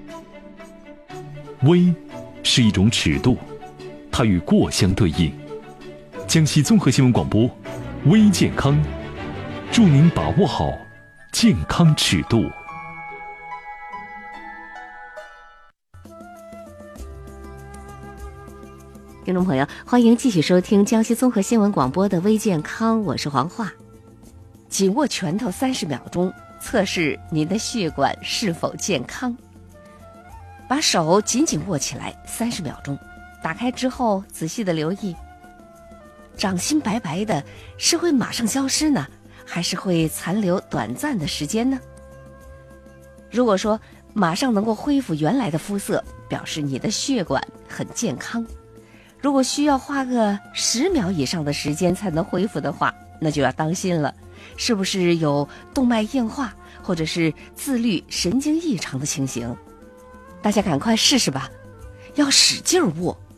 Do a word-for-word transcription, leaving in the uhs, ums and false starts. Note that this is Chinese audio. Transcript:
微是一种尺度，它与过相对应。江西综合新闻广播，微健康，祝您把握好健康尺度。 听众朋友，欢迎继续收听江西综合新闻广播的微健康，我是黄华。紧握拳头三十秒钟，测试您的血管是否健康。把手紧紧握起来三十秒钟，打开之后仔细的留意，掌心白白的是会马上消失呢，还是会残留短暂的时间呢？如果说马上能够恢复原来的肤色，表示你的血管很健康。如果需要花个十秒以上的时间才能恢复的话，那就要当心了，是不是有动脉硬化或者是自律神经异常的情形？大家赶快试试吧，要使劲握，